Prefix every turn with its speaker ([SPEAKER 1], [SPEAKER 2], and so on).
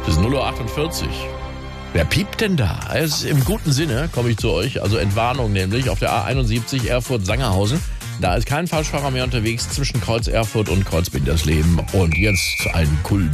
[SPEAKER 1] Es ist 0:48 Uhr. Wer piept denn da? Es ist im guten Sinne, komme ich zu euch. Also Entwarnung nämlich auf der A71 Erfurt-Sangerhausen. Da ist kein Falschfahrer mehr unterwegs zwischen Kreuz Erfurt und Kreuz Bindersleben. Und jetzt ein Kulm.